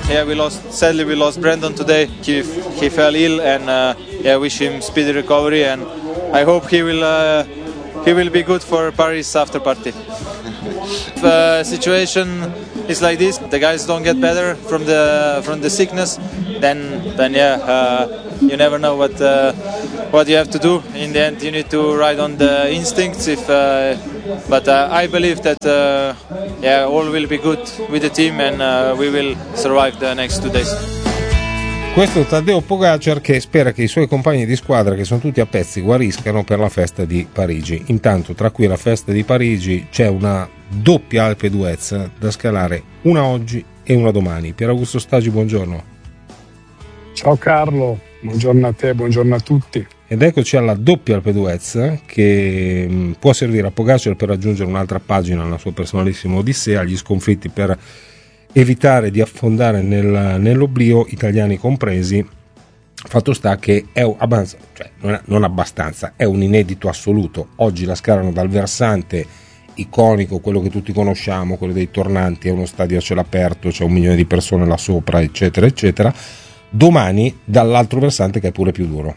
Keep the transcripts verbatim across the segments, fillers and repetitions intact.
yeah, we lost. Sadly, we lost Brandon today. He he fell ill, and uh, yeah, wish him speedy recovery, and I hope he will uh, he will be good for Paris after party. If the situation is like this, the guys don't get better from the from the sickness, then then yeah, uh, you never know what uh, what you have to do. In the end, you need to ride on the instincts. If uh, but uh, I believe that uh, yeah, all will be good with the team, and uh, we will survive the next two days. Questo è Tadej Pogačar che spera che i suoi compagni di squadra, che sono tutti a pezzi, guariscano per la festa di Parigi. Intanto, tra cui la festa di Parigi, c'è una doppia Alpe d'Huez da scalare, una oggi e una domani. Pier Augusto Stagi, buongiorno. Ciao Carlo, buongiorno a te, buongiorno a tutti. Ed eccoci alla doppia Alpe d'Huez, che mh, può servire a Pogačar per raggiungere un'altra pagina nella sua personalissima odissea, gli sconfitti per evitare di affondare nel, nell'oblio, italiani compresi. Fatto sta che è abbastanza, cioè non, è, non abbastanza, è un inedito assoluto. Oggi la scalano dal versante iconico, quello che tutti conosciamo, quello dei tornanti, è uno stadio a cielo aperto, c'è un milione di persone là sopra, eccetera eccetera. Domani dall'altro versante, che è pure più duro.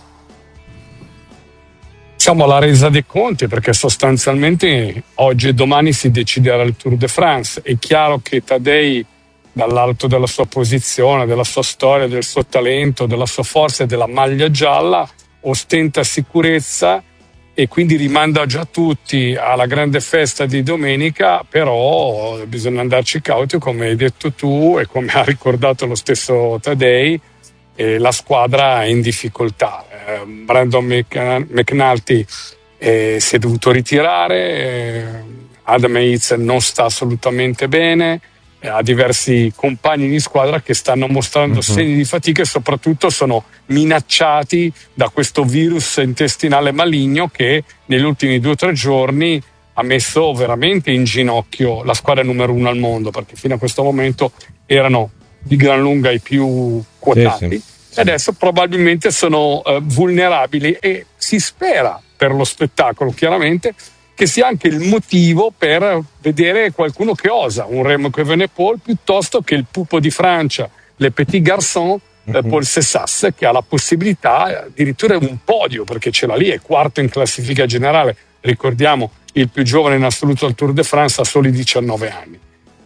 Siamo alla resa dei conti, perché sostanzialmente oggi e domani si deciderà il Tour de France. È chiaro che Tadej, dall'alto della sua posizione, della sua storia, del suo talento, della sua forza e della maglia gialla, ostenta sicurezza e quindi rimanda già tutti alla grande festa di domenica, però bisogna andarci cauti, come hai detto tu e come ha ricordato lo stesso Tadej. E la squadra è in difficoltà. Eh, Brandon McNulty eh, si è dovuto ritirare, eh, Adam Yates non sta assolutamente bene, eh, ha diversi compagni di squadra che stanno mostrando uh-huh. segni di fatica e soprattutto sono minacciati da questo virus intestinale maligno che negli ultimi due o tre giorni ha messo veramente in ginocchio la squadra numero uno al mondo, perché fino a questo momento erano di gran lunga i più quotati, sì, sì, sì. E adesso probabilmente sono uh, vulnerabili, e si spera per lo spettacolo chiaramente che sia anche il motivo per vedere qualcuno che osa, un Remco Evenepoel piuttosto che il pupo di Francia, Le Petit Garçon, uh-huh. eh, Paul Cessas, che ha la possibilità addirittura un podio, perché ce l'ha lì, è quarto in classifica generale, ricordiamo il più giovane in assoluto al Tour de France, ha soli diciannove anni.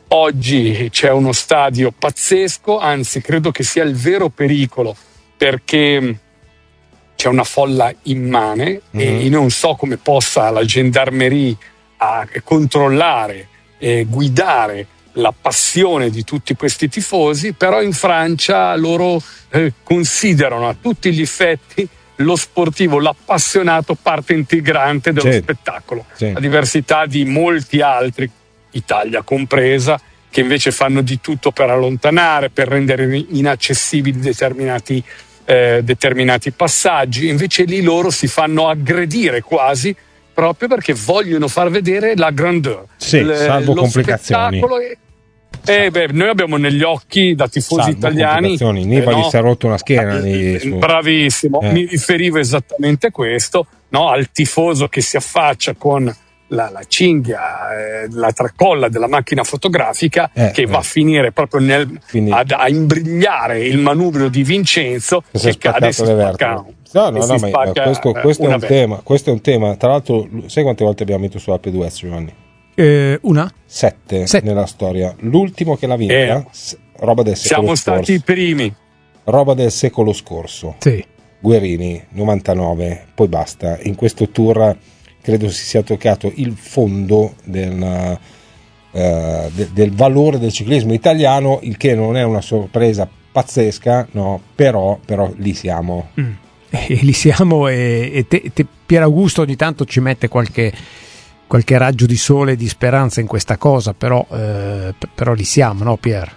Oggi c'è uno stadio pazzesco, anzi credo che sia il vero pericolo, perché c'è una folla immane mm-hmm. e io non so come possa la gendarmerie a controllare e guidare la passione di tutti questi tifosi, però in Francia loro eh, considerano a tutti gli effetti lo sportivo, l'appassionato parte integrante dello sì. spettacolo, sì. a diversità di molti altri, Italia compresa, che invece fanno di tutto per allontanare, per rendere inaccessibili determinati, eh, determinati passaggi. Invece lì loro si fanno aggredire quasi, proprio perché vogliono far vedere la grandeur, sì, l- salvo lo complicazioni. spettacolo. E, e beh, noi abbiamo negli occhi da tifosi salvo italiani Nibali eh, no? si è rotto una schiena eh, su... bravissimo, eh. mi riferivo esattamente a questo, no? Al tifoso che si affaccia con La, la cinghia, eh, la tracolla della macchina fotografica eh, che eh. va a finire proprio nel, ad, a imbrigliare il manubrio di Vincenzo, che, che cade e si spacca, no, no, no, ma questo, questo, è un tema, questo è un tema. Tra l'altro, sai quante volte abbiamo vinto su Alpe d'Huez, Giovanni? Eh, una? Sette, Sette nella storia. L'ultimo che l'ha vinta, eh. roba del secolo siamo scorso. stati i primi. Roba del secolo scorso. Sì. Guerini, novantanove, poi basta. In questo tour credo si sia toccato il fondo del, uh, de, del valore del ciclismo italiano, il che non è una sorpresa pazzesca, no, però, però lì siamo. Mm. E lì siamo e, e te, te, Pier Augusto ogni tanto ci mette qualche, qualche raggio di sole di speranza in questa cosa, però, eh, però lì siamo, no Pier?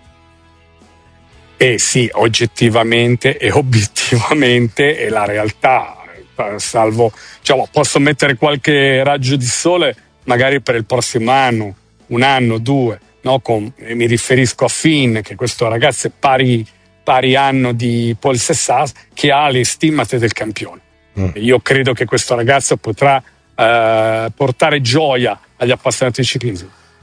Eh sì, oggettivamente e obiettivamente è la realtà. Salvo, diciamo, posso mettere qualche raggio di sole magari per il prossimo anno, un anno, due, no? Con, mi riferisco a Finn, che questo ragazzo è pari, pari anno di Paul Cessas, che ha le stimate del campione. Mm. Io credo che questo ragazzo potrà eh, portare gioia agli appassionati di ciclismo.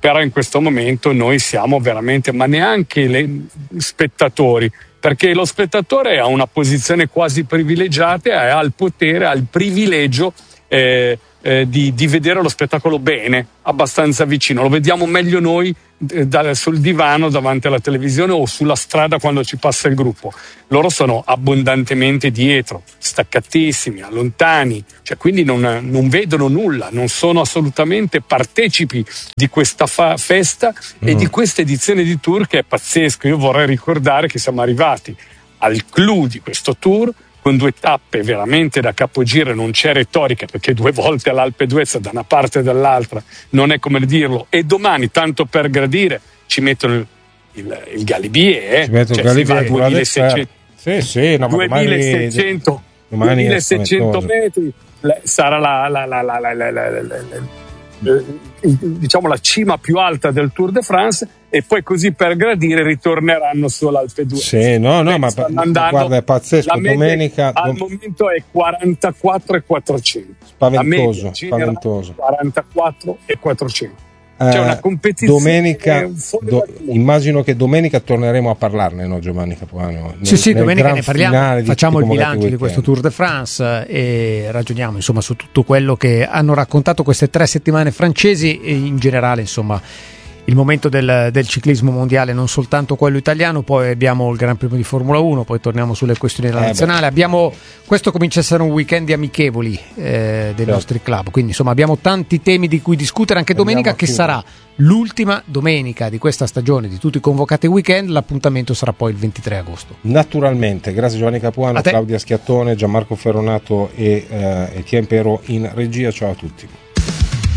però in questo momento noi siamo veramente, ma neanche gli spettatori, perché lo spettatore ha una posizione quasi privilegiata e ha il potere, ha il privilegio eh, eh, di, di vedere lo spettacolo bene, abbastanza vicino, lo vediamo meglio noi eh, da, sul divano davanti alla televisione o sulla strada quando ci passa il gruppo. Loro sono abbondantemente dietro, staccatissimi, lontani, cioè quindi non, non vedono nulla, non sono assolutamente partecipi di questa fa- festa mm. e di questa edizione di tour che è pazzesco. Io vorrei ricordare che siamo arrivati al clou di questo tour con due tappe veramente da capogiro, non c'è retorica perché due volte all'Alpe d'Huez da una parte e dall'altra non è come dirlo, e domani tanto per gradire ci mettono il, il, il Galibier, eh? Ci mettono cioè, il Galibier, duemilaseicento, sì, sì, no, duemilaseicento, domani, duemilaseicento metri, sarà la, la, la, la, la, la, la, la, la diciamo la cima più alta del Tour de France, e poi così per gradire ritorneranno sull'Alpe d'Huez. Sì, no, no, ma andando, guarda, è pazzesco. Domenica al dom- momento è quarantaquattro e quattrocento. Spaventoso, spaventoso. quarantaquattro e quattrocento. C'è una competizione. Domenica, do, immagino che domenica torneremo a parlarne, no, Giovanni Capuano? Sì, sì, domenica ne parliamo, facciamo il bilancio weekend. di questo Tour de France e ragioniamo insomma su tutto quello che hanno raccontato queste tre settimane francesi e in generale insomma il momento del, del ciclismo mondiale, non soltanto quello italiano. Poi abbiamo il Gran Premio di Formula uno, poi torniamo sulle questioni della eh nazionale. Abbiamo, questo comincia a essere un weekend di amichevoli eh, dei certo. nostri club, quindi insomma abbiamo tanti temi di cui discutere anche domenica, che sarà l'ultima domenica di questa stagione di tutti i convocati weekend. L'appuntamento sarà poi il ventitré agosto. Naturalmente, grazie Giovanni Capuano, Claudia Schiattone, Gianmarco Ferronato e eh, Etienne Pero in regia. Ciao a tutti.